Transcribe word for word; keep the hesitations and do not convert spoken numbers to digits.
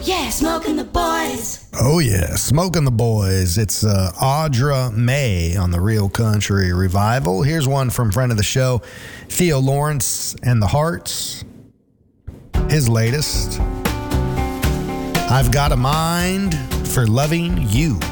yeah, Smoking the Boys. Oh, yeah, Smoking the Boys. It's uh, Audra May on the Real Country Revival. Here's one from friend of the show, Theo Lawrence and the Hearts. His latest, I've Got a Mind for Loving You.